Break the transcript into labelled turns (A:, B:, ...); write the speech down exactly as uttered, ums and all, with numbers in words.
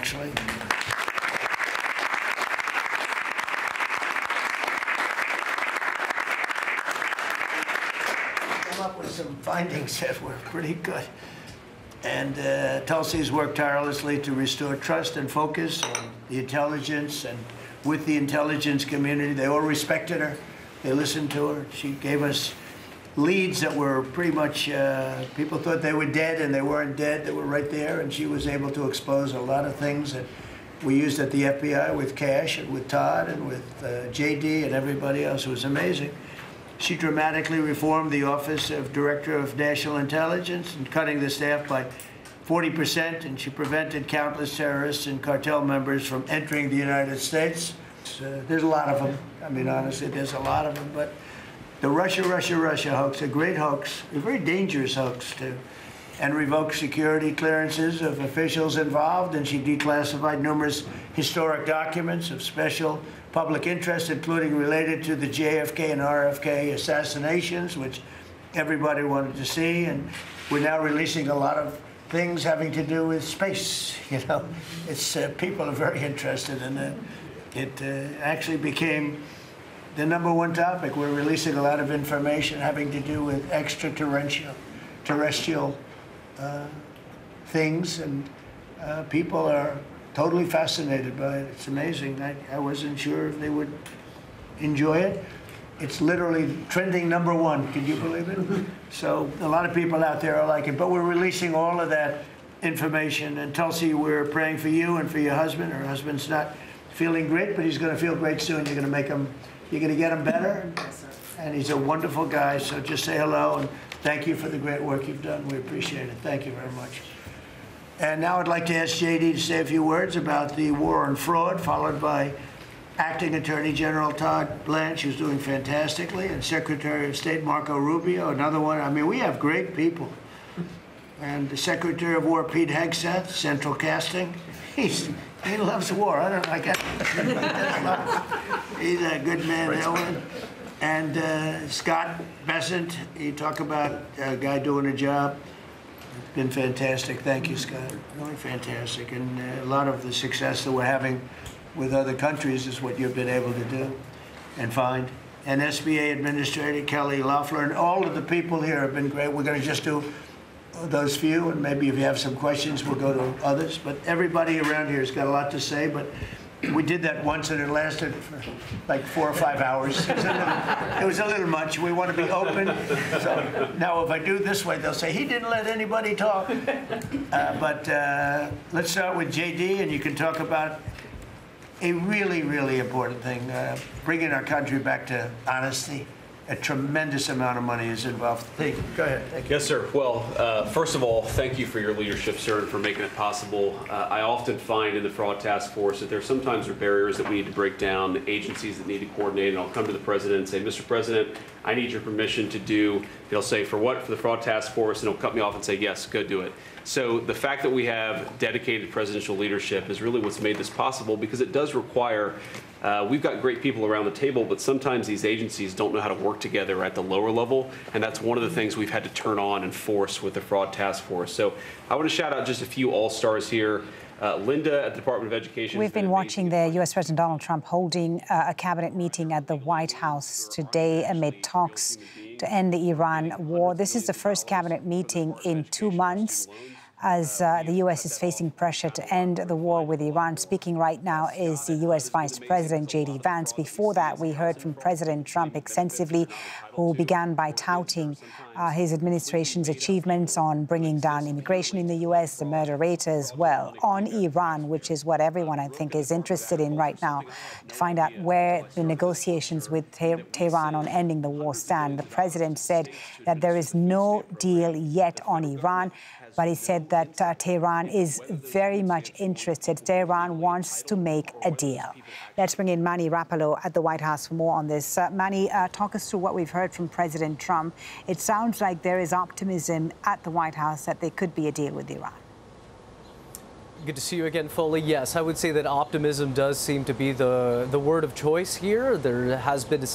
A: actually. Come up with some findings that were pretty good. And uh, Tulsi's worked tirelessly to restore trust and focus on the intelligence, and with the intelligence community. They all respected her. They listened to her. She gave us leads that were pretty much, uh, people thought they were dead, and they weren't dead. They were right there, and she was able to expose a lot of things that we used at the F B I with Cash and with Todd and with uh, J D and everybody else. It was amazing. She dramatically reformed the Office of Director of National Intelligence and cutting the staff by forty percent, and she prevented countless terrorists and cartel members from entering the United States. Uh, there's a lot of them. I mean, honestly, there's a lot of them. But the Russia, Russia, Russia hoax, a great hoax, a very dangerous hoax, too, and revoked security clearances of officials involved, and she declassified numerous historic documents of special public interest, including related to the J F K and R F K assassinations, which everybody wanted to see. And we're now releasing a lot of things having to do with space. You know, it's uh, people are very interested in it. It uh, actually became the number one topic. We're releasing a lot of information having to do with extraterrestrial, terrestrial uh, things, and uh, people are totally fascinated by it. It's amazing. I, I wasn't sure if they would enjoy it. It's literally trending number one. Can you believe it? So a lot of people out there are like it. But we're releasing all of that information. And Tulsi, we're praying for you and for your husband. Her husband's not feeling great, but he's going to feel great soon. You're going to make him, you're going to get him better. And he's a wonderful guy. So just say hello and thank you for the great work you've done. We appreciate it. Thank you very much. And now I'd like to ask J D to say a few words about the war on fraud, followed by Acting Attorney General Todd Blanche, who's doing fantastically, and Secretary of State Marco Rubio, another one. I mean, we have great people. And the Secretary of War, Pete Hegseth, Central Casting. He's, he loves war. I don't know. I got, he's a good man, Ellen. And uh, Scott Bessent, you talk about a guy doing a job. Been fantastic. Thank you, Scott. Really fantastic. And uh, a lot of the success that we're having with other countries is what you've been able to do and find. And S B A Administrator Kelly Loeffler, and all of the people here have been great. We're going to just do those few, and maybe if you have some questions, we'll go to others. But everybody around here has got a lot to say, but we did that once, and it lasted for like four or five hours. It was a little, it was a little much. We want to be open. So now if I do this way, they'll say, he didn't let anybody talk. Uh, but uh, let's start with J D, and you can talk about a really, really important thing, uh, bringing our country back to honesty. A tremendous amount of money is involved. Thank you. Go ahead. Thank you.
B: Yes, sir. Well, uh, first of all, thank you for your leadership, sir, and for making it possible. Uh, I often find in the Fraud Task Force that there sometimes are barriers that we need to break down, agencies that need to coordinate, and I'll come to the President and say, Mister President, I need your permission to do, he'll say, for what? For the Fraud Task Force, and he'll cut me off and say, yes, go do it. So the fact that we have dedicated presidential leadership is really what's made this possible, because it does require, uh, we've got great people around the table, but sometimes these agencies don't know how to work together at the lower level, and that's one of the things we've had to turn on and force with the Fraud Task Force. So I want to shout out just a few all-stars here. Uh, Linda at the Department of Education.
C: We've been watching the U S President Donald Trump holding uh, a cabinet meeting at the White House today amid talks to end the Iran war. This is the first cabinet meeting in two months as uh, the U S is facing pressure to end the war with Iran. Speaking right now is the U S Vice President J D Vance. Before that, we heard from President Trump extensively, who began by touting uh, his administration's achievements on bringing down immigration in the U S, the murder rate as well. On Iran, which is what everyone, I think, is interested in right now, to find out where the negotiations with Tehran on ending the war stand. The president said that there is no deal yet on Iran, but he said that uh, Tehran is very much interested. Tehran wants to make a deal. Let's bring in Manny Rapallo at the White House for more on this. Uh, Manny, uh, talk us through what we've heard from President Trump. It sounds like there is optimism at the White House that there could be a deal with Iran.
D: Good to see you again, Foley. Yes, I would say that optimism does seem to be the, the word of choice here. There has been a